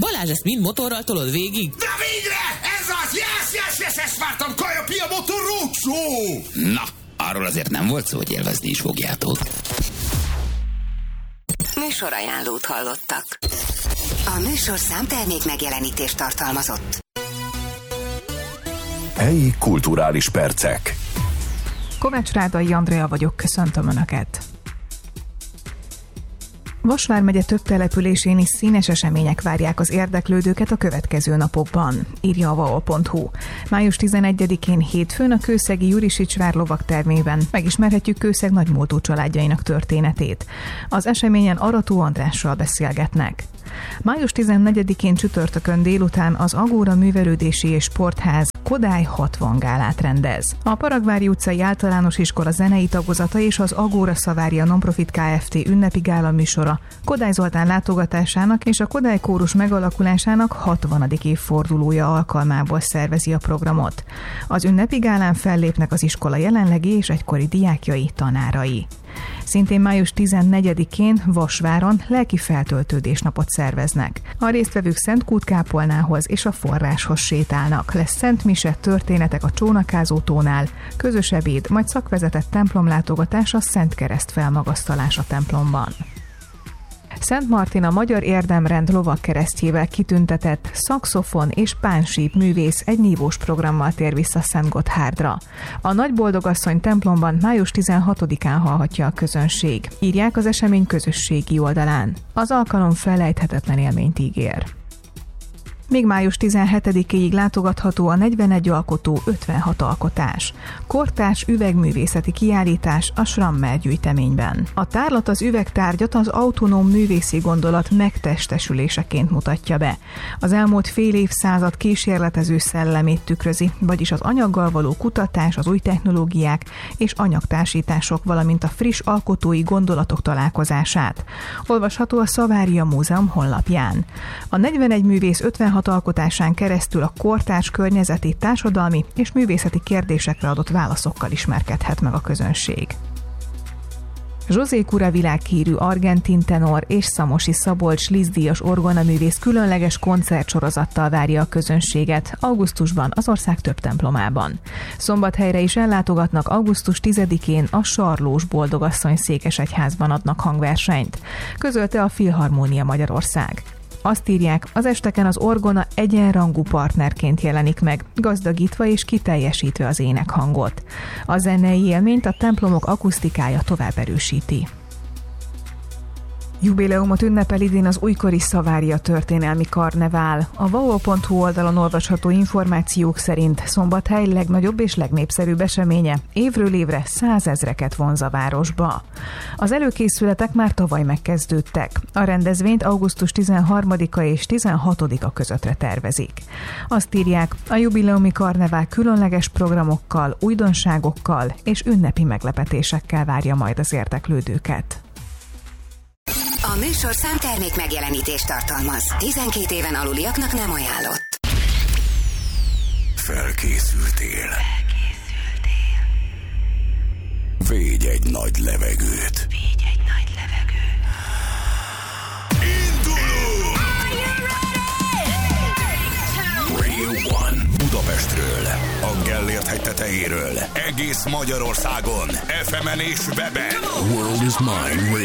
Balázs, ezt mind motorral tolod végig? De végre! Ez az! Yes, ezt vártam! Kaja Pia Motor Roadshow! Na, arról azért nem volt szó, hogy élvezni is fogjátok. Műsorajánlót hallottak. A műsor számtermék megjelenítést tartalmazott. Helyi kulturális percek. Kovács Rádai Andrea vagyok, köszöntöm Önöket. Vas vármegye több településén is színes események várják az érdeklődőket a következő napokban, írja a vao.hu. Május 11-én hétfőn a kőszegi Jurisics vár lovagtermében megismerhetjük Kőszeg nagymúltú családjainak történetét. Az eseményen Arató Andrással beszélgetnek. Május 14-én csütörtökön délután az Agóra Művelődési és Sportház Kodály 60 gálát rendez. A Paragvári utcai általános iskola zenei tagozata és az Agóra Szavária Nonprofit Kft. Ünnepi gála műsora Kodály Zoltán látogatásának és a Kodály kórus megalakulásának 60. évfordulója alkalmából szervezi a programot. Az ünnepi gálán fellépnek az iskola jelenlegi és egykori diákjai, tanárai. Szintén május 14-én Vasváron lelki feltöltődésnapot szerveznek. A résztvevők Szent Kút-kápolnához és a forráshoz sétálnak. Lesz Szent Mise, történetek a Csónakázótónál, közös ebéd, majd szakvezetett templomlátogatás, a Szent Kereszt felmagasztalás a templomban. Szent Martin a Magyar Érdemrend lovagkeresztjével kitüntetett szaxofon és pánsíp művész egy nívós programmal tér vissza Szentgotthárdra. A Nagyboldogasszony templomban május 16-án hallhatja a közönség, írják az esemény közösségi oldalán. Az alkalom felejthetetlen élményt ígér. Még május 17-ig látogatható a 41 alkotó 56 alkotás. Kortárs üvegművészeti kiállítás a Schrammer gyűjteményben. A tárlat az üvegtárgyat az autonóm művészi gondolat megtestesüléseként mutatja be. Az elmúlt fél évszázad kísérletező szellemét tükrözi, vagyis az anyaggal való kutatás, az új technológiák és anyagtársítások, valamint a friss alkotói gondolatok találkozását. Olvasható a Szavária Múzeum honlapján. A 41 művész 56 alkotásán keresztül a kortárs környezeti, társadalmi és művészeti kérdésekre adott válaszokkal ismerkedhet meg a közönség. José Cura világhírű argentin tenor és Szamosi Szabolcs Liszt-díjas orgonaművész különleges koncertsorozattal várja a közönséget augusztusban az ország több templomában. Szombathelyre is ellátogatnak, augusztus 10-én a Sarlós Boldogasszony székesegyházban adnak hangversenyt, közölte a Filharmónia Magyarország. Azt írják, az esteken az orgona egyenrangú partnerként jelenik meg, gazdagítva és kiteljesítve az énekhangot. A zenei élményt a templomok akusztikája tovább erősíti. Jubileumot ünnepel idén az újkori Szavária történelmi karnevál. A vao.hu oldalon olvasható információk szerint Szombathely legnagyobb és legnépszerűbb eseménye, évről évre 100 000-eket vonz a városba. Az előkészületek már tavaly megkezdődtek. A rendezvényt augusztus 13-a és 16-a közöttre tervezik. Azt írják, a jubileumi karnevál különleges programokkal, újdonságokkal és ünnepi meglepetésekkel várja majd az érdeklődőket. A műsor számtermék megjelenítést tartalmaz. 12 éven aluliaknak nem ajánlott. Felkészültél. Védj egy nagy levegőt. Indulunk! Radio One Budapestről, a Gellért hegy tetejéről, egész Magyarországon, FM-en és weben. World is Mine